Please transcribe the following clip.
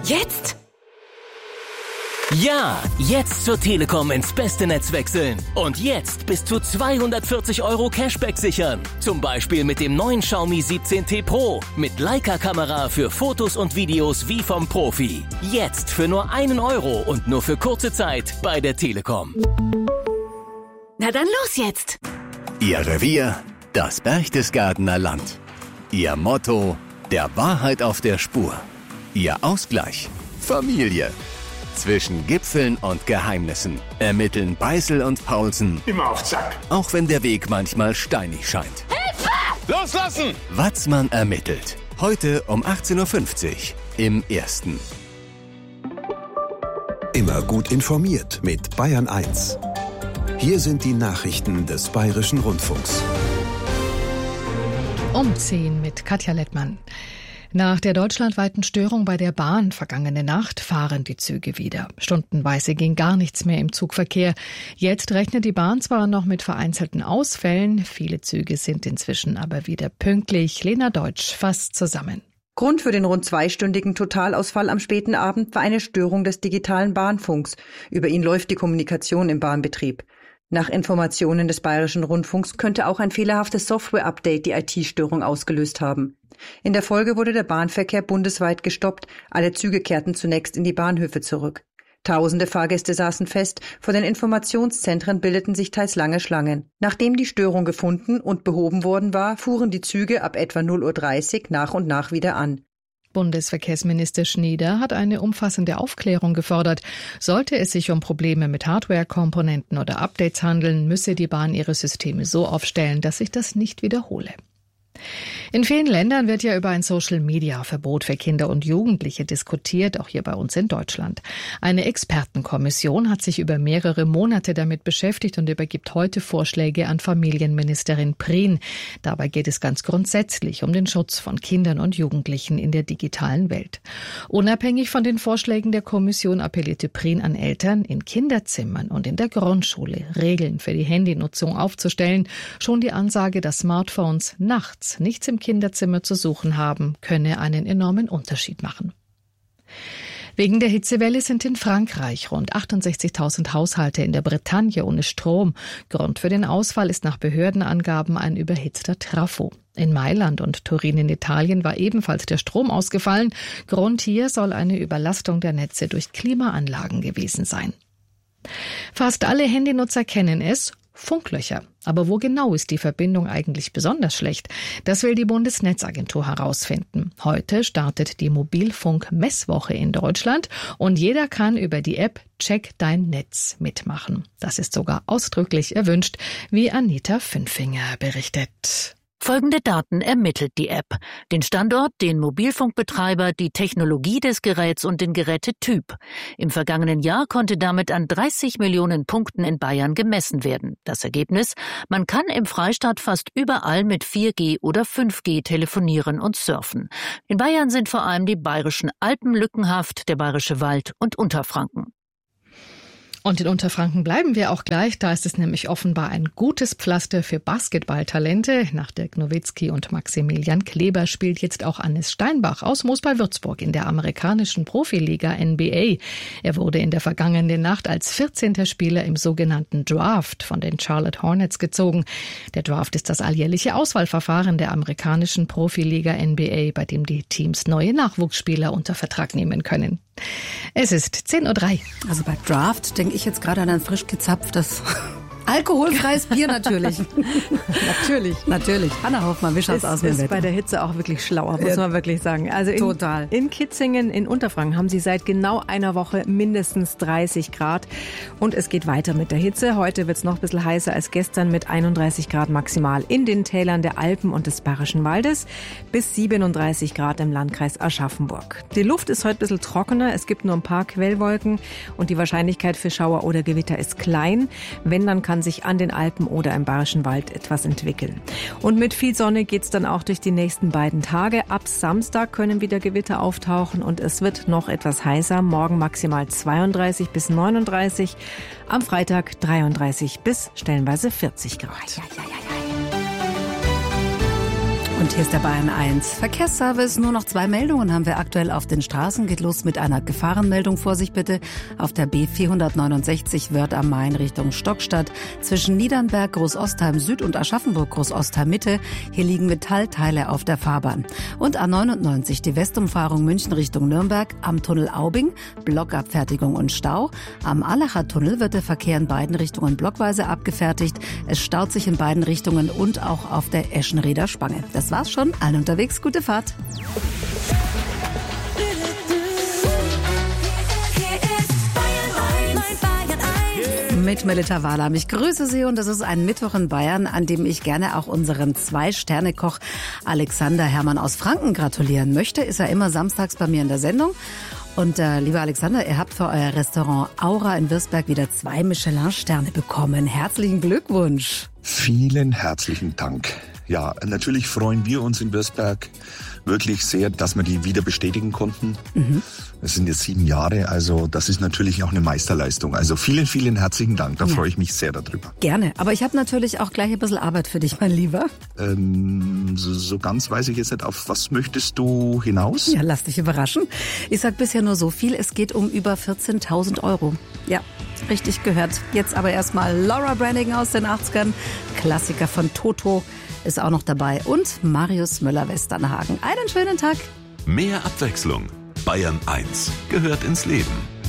Jetzt? Ja, jetzt zur Telekom ins beste Netz wechseln. Und jetzt bis zu 240 € Cashback sichern. Zum Beispiel mit dem neuen Xiaomi 17T Pro. Mit Leica-Kamera für Fotos und Videos wie vom Profi. Jetzt für nur 1 € und nur für kurze Zeit bei der Telekom. Na dann los jetzt! Ihr Revier, das Berchtesgadener Land. Ihr Motto, der Wahrheit auf der Spur. Ihr Ausgleich, Familie. Zwischen Gipfeln und Geheimnissen ermitteln Beißel und Paulsen. Immer auf Zack. Auch wenn der Weg manchmal steinig scheint. Hilfe! Loslassen! Watzmann ermittelt. Heute um 18:50 Uhr im Ersten. Immer gut informiert mit Bayern 1. Hier sind die Nachrichten des Bayerischen Rundfunks. Um 10 mit Katja Lettmann. Nach der deutschlandweiten Störung bei der Bahn vergangene Nacht fahren die Züge wieder. Stundenweise ging gar nichts mehr im Zugverkehr. Jetzt rechnet die Bahn zwar noch mit vereinzelten Ausfällen, viele Züge sind inzwischen aber wieder pünktlich. Lena Deutsch fasst zusammen. Grund für den rund 2-stündigen Totalausfall am späten Abend war eine Störung des digitalen Bahnfunks. Über ihn läuft die Kommunikation im Bahnbetrieb. Nach Informationen des Bayerischen Rundfunks könnte auch ein fehlerhaftes Software-Update die IT-Störung ausgelöst haben. In der Folge wurde der Bahnverkehr bundesweit gestoppt. Alle Züge kehrten zunächst in die Bahnhöfe zurück. Tausende Fahrgäste saßen fest. Vor den Informationszentren bildeten sich teils lange Schlangen. Nachdem die Störung gefunden und behoben worden war, fuhren die Züge ab etwa 0:30 Uhr nach und nach wieder an. Bundesverkehrsminister Schnieder hat eine umfassende Aufklärung gefordert. Sollte es sich um Probleme mit Hardware-Komponenten oder Updates handeln, müsse die Bahn ihre Systeme so aufstellen, dass sich das nicht wiederhole. In vielen Ländern wird ja über ein Social-Media-Verbot für Kinder und Jugendliche diskutiert, auch hier bei uns in Deutschland. Eine Expertenkommission hat sich über mehrere Monate damit beschäftigt und übergibt heute Vorschläge an Familienministerin Prien. Dabei geht es ganz grundsätzlich um den Schutz von Kindern und Jugendlichen in der digitalen Welt. Unabhängig von den Vorschlägen der Kommission appellierte Prien an Eltern, in Kinderzimmern und in der Grundschule Regeln für die Handynutzung aufzustellen. Schon die Ansage, dass Smartphones nachts nichts im Kinderzimmer zu suchen haben, könne einen enormen Unterschied machen. Wegen der Hitzewelle sind in Frankreich rund 68.000 Haushalte in der Bretagne ohne Strom. Grund für den Ausfall ist nach Behördenangaben ein überhitzter Trafo. In Mailand und Turin in Italien war ebenfalls der Strom ausgefallen. Grund hier soll eine Überlastung der Netze durch Klimaanlagen gewesen sein. Fast alle Handynutzer kennen es: Funklöcher. Aber wo genau ist die Verbindung eigentlich besonders schlecht? Das will die Bundesnetzagentur herausfinden. Heute startet die Mobilfunk-Messwoche in Deutschland und jeder kann über die App Check dein Netz mitmachen. Das ist sogar ausdrücklich erwünscht, wie Anita Fünfinger berichtet. Folgende Daten ermittelt die App: den Standort, den Mobilfunkbetreiber, die Technologie des Geräts und den Gerätetyp. Im vergangenen Jahr konnte damit an 30 Millionen Punkten in Bayern gemessen werden. Das Ergebnis: man kann im Freistaat fast überall mit 4G oder 5G telefonieren und surfen. In Bayern sind vor allem die bayerischen Alpen lückenhaft, der bayerische Wald und Unterfranken. Und in Unterfranken bleiben wir auch gleich, da ist es nämlich offenbar ein gutes Pflaster für Basketballtalente. Nach Dirk Nowitzki und Maximilian Kleber spielt jetzt auch Hannes Steinbach aus Moos bei Würzburg in der amerikanischen Profiliga NBA. Er wurde in der vergangenen Nacht als 14. Spieler im sogenannten Draft von den Charlotte Hornets gezogen. Der Draft ist das alljährliche Auswahlverfahren der amerikanischen Profiliga NBA, bei dem die Teams neue Nachwuchsspieler unter Vertrag nehmen können. Es ist 10:03 Uhr. Also bei Draft denke ich jetzt gerade an ein frisch gezapftes alkoholfreies Bier natürlich. Natürlich. Hanna Hoffmann, wie schaut's aus mit dem Wetter? Ist bei der Hitze auch wirklich schlauer, muss man wirklich sagen. Also Total. In Kitzingen, in Unterfranken haben sie seit genau einer Woche mindestens 30 Grad. Und es geht weiter mit der Hitze. Heute wird's noch ein bisschen heißer als gestern mit 31 Grad maximal in den Tälern der Alpen und des Bayerischen Waldes bis 37 Grad im Landkreis Aschaffenburg. Die Luft ist heute ein bisschen trockener. Es gibt nur ein paar Quellwolken und die Wahrscheinlichkeit für Schauer oder Gewitter ist klein. Wenn, dann kann sich an den Alpen oder im Bayerischen Wald etwas entwickeln. Und mit viel Sonne geht's dann auch durch die nächsten beiden Tage. Ab Samstag können wieder Gewitter auftauchen und es wird noch etwas heißer. Morgen maximal 32 bis 39, am Freitag 33 bis stellenweise 40 Grad. Und hier ist der Bayern 1 Verkehrsservice. Nur noch 2 Meldungen haben wir aktuell auf den Straßen. Geht los mit einer Gefahrenmeldung. Vorsicht bitte auf der B469 Wörth am Main Richtung Stockstadt. Zwischen Niedernberg, Großostheim Süd und Aschaffenburg, Großostheim Mitte. Hier liegen Metallteile auf der Fahrbahn. Und A99, die Westumfahrung München Richtung Nürnberg. Am Tunnel Aubing, Blockabfertigung und Stau. Am Allacher Tunnel wird der Verkehr in beiden Richtungen blockweise abgefertigt. Es staut sich in beiden Richtungen und auch auf der Eschenrieder Spange. Das war's schon. Allen unterwegs. Gute Fahrt. Mit Melita Wahlam. Ich grüße Sie und das ist ein Mittwoch in Bayern, an dem ich gerne auch unserem 2-Sterne-Koch Alexander Herrmann aus Franken gratulieren möchte. Ist er immer samstags bei mir in der Sendung. Und lieber Alexander, ihr habt für euer Restaurant Aura in Wirsberg wieder 2 Michelin-Sterne bekommen. Herzlichen Glückwunsch. Vielen herzlichen Dank. Ja, natürlich freuen wir uns in Wirsberg wirklich sehr, dass wir die wieder bestätigen konnten. Es sind jetzt 7 Jahre, also das ist natürlich auch eine Meisterleistung. Also vielen, vielen herzlichen Dank, da freue ich mich sehr darüber. Gerne, aber ich habe natürlich auch gleich ein bisschen Arbeit für dich, mein Lieber. So ganz weiß ich jetzt nicht, auf was möchtest du hinaus? Ja, lass dich überraschen. Ich sag bisher nur so viel, es geht um über 14.000 Euro. Ja, richtig gehört. Jetzt aber erstmal Laura Branigan aus den 80ern, Klassiker von Toto ist auch noch dabei und Marius Müller-Westernhagen. Einen schönen Tag. Mehr Abwechslung. Bayern 1 gehört ins Leben.